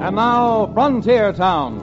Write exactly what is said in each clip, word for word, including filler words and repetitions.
And now, Frontier Town.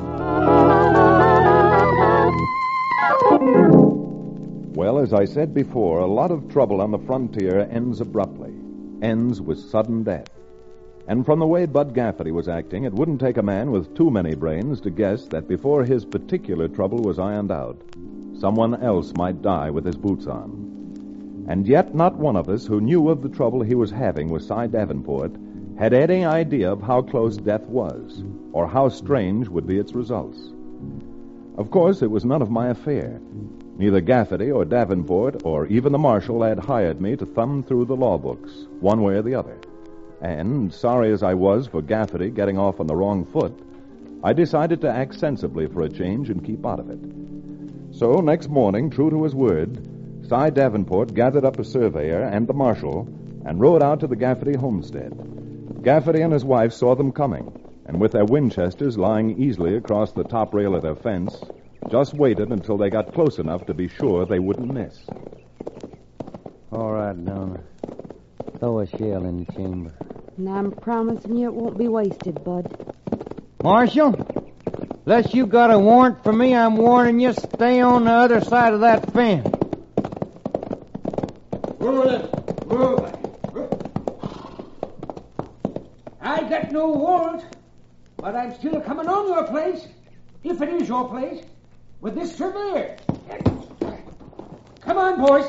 Well, as I said before, a lot of trouble on the frontier ends abruptly, ends with sudden death. And from the way Bud Gaffety was acting, it wouldn't take a man with too many brains to guess that before his particular trouble was ironed out, someone else might die with his boots on. And yet not one of us who knew of the trouble he was having with Cy Davenport had any idea of how close death was, or how strange would be its results. Of course, it was none of my affair. Neither Gaffety or Davenport or even the marshal had hired me to thumb through the law books, one way or the other. And, sorry as I was for Gaffety getting off on the wrong foot, I decided to act sensibly for a change and keep out of it. So, next morning, true to his word, Cy Davenport gathered up a surveyor and the marshal and rode out to the Gaffety homestead. Gaffety and his wife saw them coming, and with their Winchesters lying easily across the top rail of their fence, just waited until they got close enough to be sure they wouldn't miss. All right, Donna. Throw a shell in the chamber. And I'm promising you it won't be wasted, Bud. Marshal, unless you got a warrant for me, I'm warning you, stay on the other side of that fence. Move it. Move it. I got no warrant, but I'm still coming on your place, if it is your place, with this surveyor. Come on, boys.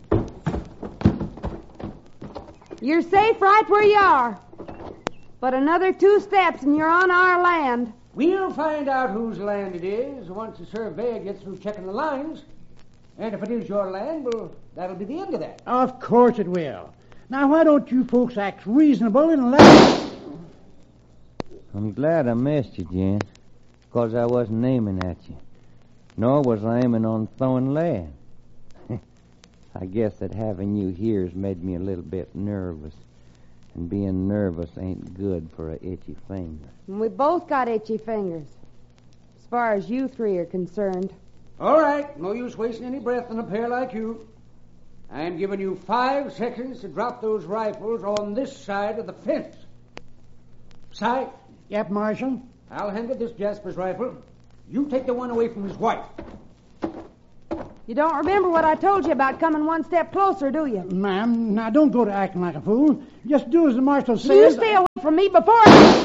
You're safe right where you are. But another two steps and you're on our land. We'll find out whose land it is once the surveyor gets through checking the lines. And if it is your land, well, that'll be the end of that. Of course it will. Now, why don't you folks act reasonable and let... I'm glad I missed you, Jen, because I wasn't aiming at you. Nor was I aiming on throwing lead. I guess that having you here's made me a little bit nervous. And being nervous ain't good for a itchy finger. And we both got itchy fingers, as far as you three are concerned. All right, no use wasting any breath on a pair like you. I'm giving you five seconds to drop those rifles on this side of the fence. Cy? Yep, Marshal. I'll handle this Jasper's rifle. You take the one away from his wife. You don't remember what I told you about coming one step closer, do you? Ma'am, now don't go to acting like a fool. Just do as the Marshal says. You stay away from me before I...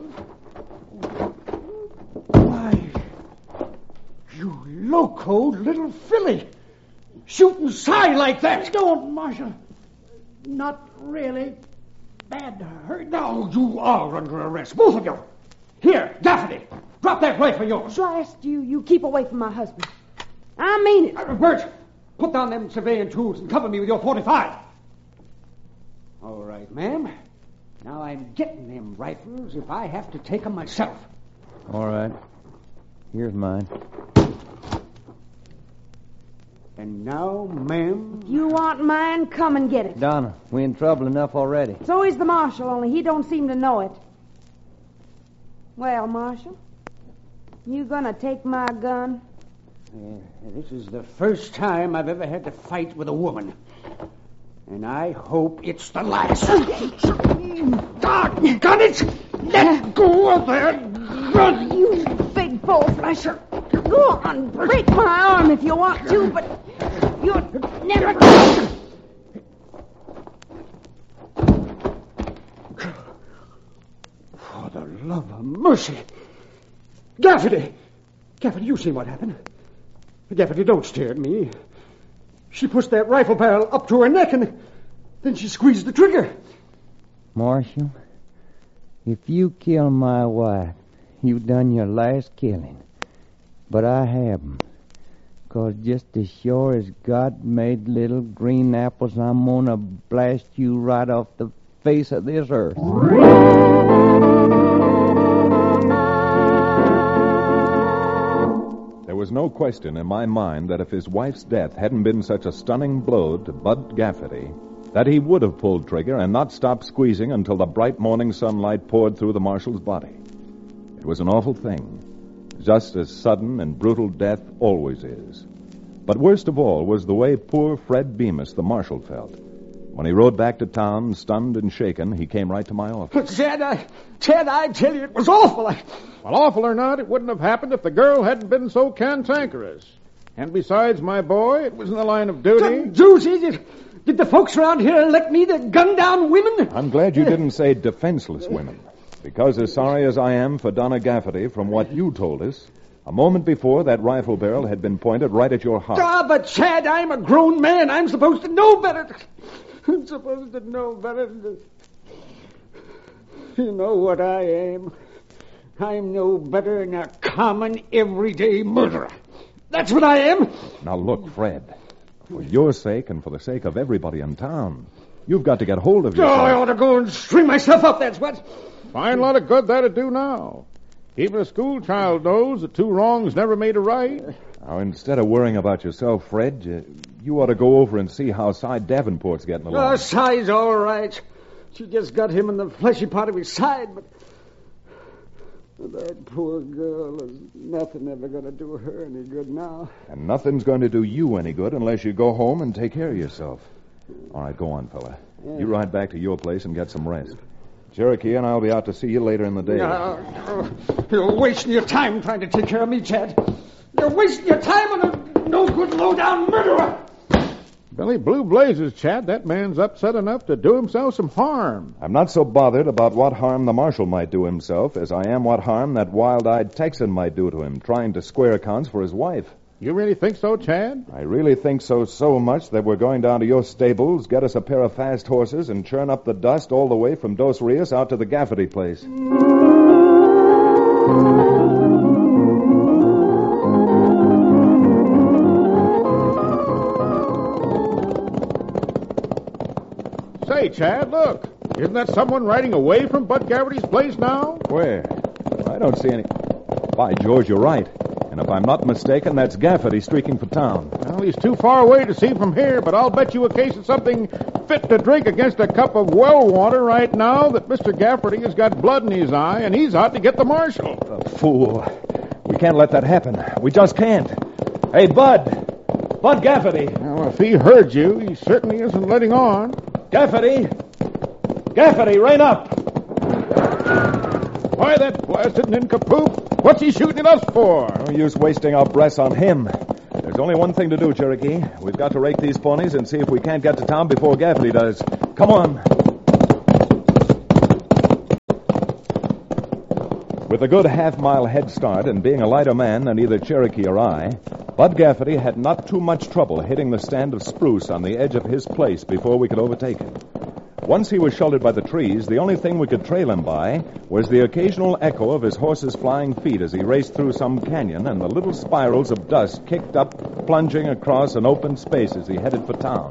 Why, you locoed little filly. Shooting Cy like that. Don't, Marshal. Not really. Bad to hurt. Now you are under arrest, both of you. Here, Gaffety, drop that rifle of yours. Blast you, you keep away from my husband. I mean it. Uh, Bert, put down them surveying tools and cover me with your forty-five. All right, ma'am. Now I'm getting them rifles if I have to take them myself. All right. Here's mine. And now, ma'am... If you want mine, come and get it. Donna, we in trouble enough already. So is the Marshal, only he don't seem to know it. Well, Marshal, you gonna take my gun? Uh, this is the first time I've ever had to fight with a woman. And I hope it's the last. God, gun it! Let go of that gun! You big bull flasher. Go on, break my arm if you want to, but you'll never... For the love of mercy. Gaffety! Gaffety, you see what happened. Gaffety, don't stare at me. She pushed that rifle barrel up to her neck and then she squeezed the trigger. Marshal, if you kill my wife, you done your last killing. But I haven't. Because just as sure as God made little green apples, I'm going to blast you right off the face of this earth. There was no question in my mind that if his wife's death hadn't been such a stunning blow to Bud Gaffety, that he would have pulled trigger and not stopped squeezing until the bright morning sunlight poured through the marshal's body. It was an awful thing, just as sudden and brutal death always is. But worst of all was the way poor Fred Bemis, the marshal, felt. When he rode back to town, stunned and shaken, he came right to my office. But, Chad, I, Chad, I tell you, it was awful. I... Well, awful or not, it wouldn't have happened if the girl hadn't been so cantankerous. And besides, my boy, it was in the line of duty. Duty? Did, did the folks around here elect me to gun down women? I'm glad you didn't say defenseless women. Because as sorry as I am for Donna Gafferty, from what you told us, a moment before that rifle barrel had been pointed right at your heart. Ah, but Chad, I'm a grown man. I'm supposed to know better. I'm supposed to know better. You know what I am? I'm no better than a common, everyday murderer. That's what I am. Now look, Fred, for your sake and for the sake of everybody in town, you've got to get hold of Oh, yourself. I ought to go and string myself up, that's what. Fine lot of good that'd do now. Even a school child knows that two wrongs never made a right. Now, instead of worrying about yourself, Fred, you, you ought to go over and see how Cy Davenport's getting along. Oh, Cy's all right. She just got him in the fleshy part of his side, but... That poor girl, is nothing ever going to do her any good now. And nothing's going to do you any good unless you go home and take care of yourself. All right, go on, fella. Yeah. You ride back to your place and get some rest. Cherokee and I'll be out to see you later in the day. Uh, you're wasting your time trying to take care of me, Chad. You're wasting your time on a no-good, low-down murderer. Billy, blue blazes, Chad. That man's upset enough to do himself some harm. I'm not so bothered about what harm the marshal might do himself as I am what harm that wild-eyed Texan might do to him, trying to square accounts for his wife. You really think so, Chad? I really think so so much that we're going down to your stables, get us a pair of fast horses, and churn up the dust all the way from Dos Rios out to the Gafferty place. Say, Chad, look. Isn't that someone riding away from Bud Gafferty's place now? Where? I don't see any... By George, you're right. And if I'm not mistaken, that's Gafferty streaking for town. Well, he's too far away to see from here, but I'll bet you a case of something fit to drink against a cup of well water right now that Mister Gafferty has got blood in his eye, and he's out to get the marshal. The fool. We can't let that happen. We just can't. Hey, Bud. Bud Gafferty. Well, if he heard you, he certainly isn't letting on. Gafferty. Gafferty, rein up. Why, that blasted nincompoop. What's he shooting at us for? No use wasting our breaths on him. There's only one thing to do, Cherokee. We've got to rake these ponies and see if we can't get to town before Gafferty does. Come on. With a good half-mile head start and being a lighter man than either Cherokee or I, Bud Gafferty had not too much trouble hitting the stand of spruce on the edge of his place before we could overtake him. Once he was sheltered by the trees, the only thing we could trail him by was the occasional echo of his horse's flying feet as he raced through some canyon and the little spirals of dust kicked up, plunging across an open space as he headed for town.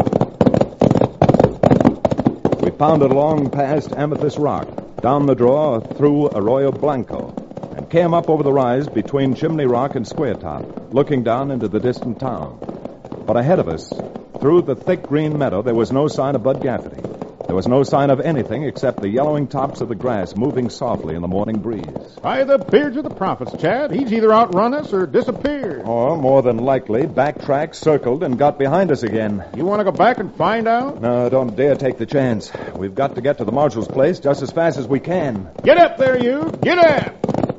We pounded along past Amethyst Rock, down the draw through Arroyo Blanco, and came up over the rise between Chimney Rock and Square Top, looking down into the distant town. But ahead of us, through the thick green meadow, there was no sign of Bud Gafferty. There was no sign of anything except the yellowing tops of the grass moving softly in the morning breeze. By the beards of the prophets, Chad, he's either outrun us or disappeared. Or, more than likely, backtracked, circled, and got behind us again. You want to go back and find out? No, don't dare take the chance. We've got to get to the marshal's place just as fast as we can. Get up there, you! Get up!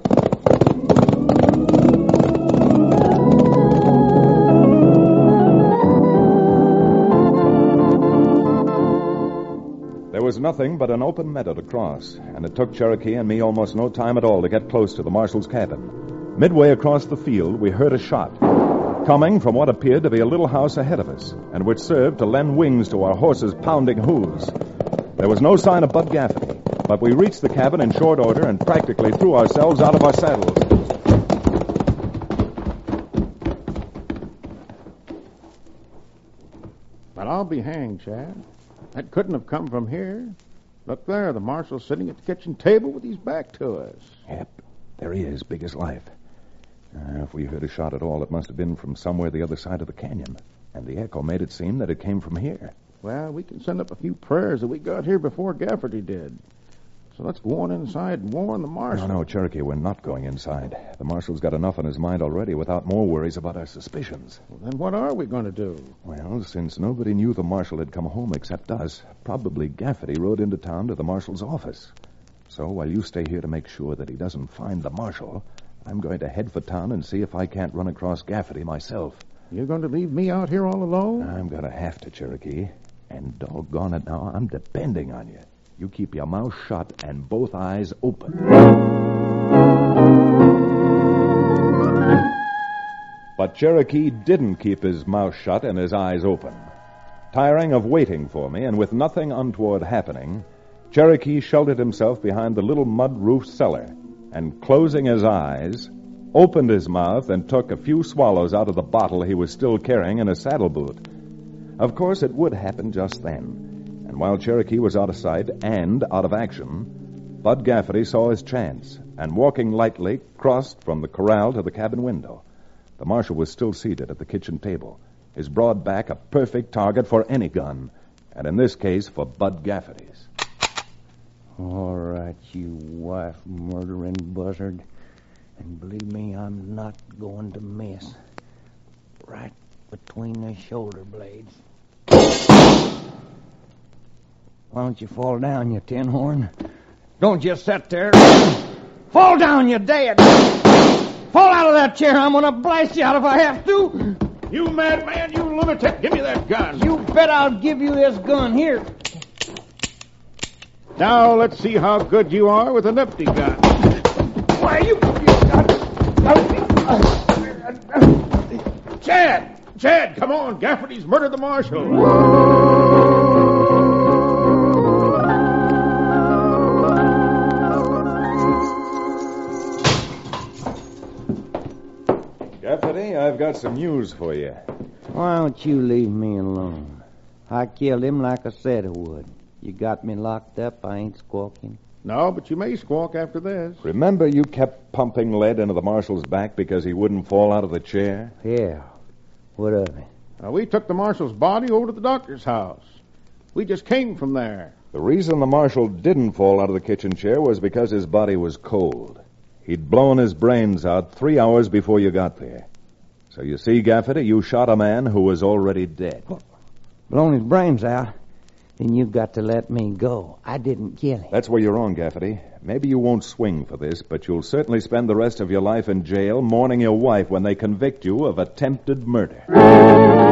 There was nothing but an open meadow to cross, and it took Cherokee and me almost no time at all to get close to the marshal's cabin. Midway across the field, we heard a shot, coming from what appeared to be a little house ahead of us, and which served to lend wings to our horses' pounding hooves. There was no sign of Bud Gafferty, but we reached the cabin in short order and practically threw ourselves out of our saddles. But I'll be hanged, Chad. That couldn't have come from here. Look there, the marshal's sitting at the kitchen table with his back to us. Yep, there he is, big as life. Uh, if we heard a shot at all, it must have been from somewhere the other side of the canyon. And the echo made it seem that it came from here. Well, we can send up a few prayers that we got here before Gafferty did. So let's go on inside and warn the marshal. No, no, Cherokee, we're not going inside. The marshal's got enough on his mind already without more worries about our suspicions. Well, then what are we going to do? Well, since nobody knew the marshal had come home except us, probably Gaffety rode into town to the marshal's office. So while you stay here to make sure that he doesn't find the marshal, I'm going to head for town and see if I can't run across Gaffety myself. You're going to leave me out here all alone? I'm going to have to, Cherokee. And doggone it now, I'm depending on you. You keep your mouth shut and both eyes open. But Cherokee didn't keep his mouth shut and his eyes open. Tiring of waiting for me and with nothing untoward happening, Cherokee sheltered himself behind the little mud-roofed cellar and, closing his eyes, opened his mouth and took a few swallows out of the bottle he was still carrying in his saddle boot. Of course, it would happen just then. And while Cherokee was out of sight and out of action, Bud Gaffety saw his chance and, walking lightly, crossed from the corral to the cabin window. The marshal was still seated at the kitchen table, his broad back a perfect target for any gun, and in this case for Bud Gaffety's. All right, you wife-murdering buzzard. And believe me, I'm not going to miss. Right between the shoulder blades. Why don't you fall down, you tin horn? Don't just sit there. Fall down, you dead. Fall out of that chair. I'm going to blast you out if I have to. You madman, you lunatic. Give me that gun. You bet I'll give you this gun. Here. Now let's see how good you are with an empty gun. Why, you... Chad! Chad, come on. Gaffety's murdered the marshal. Gaffety, I've got some news for you. Why don't you leave me alone? I killed him like I said I would. You got me locked up, I ain't squawking. No, but you may squawk after this. Remember you kept pumping lead into the marshal's back because he wouldn't fall out of the chair? Yeah. What of it? Now, we took the marshal's body over to the doctor's house. We just came from there. The reason the marshal didn't fall out of the kitchen chair was because his body was cold. He'd blown his brains out three hours before you got there. So you see, Gaffety, you shot a man who was already dead. Blown his brains out? Then you've got to let me go. I didn't kill him. That's where you're wrong, Gaffety. Maybe you won't swing for this, but you'll certainly spend the rest of your life in jail mourning your wife when they convict you of attempted murder.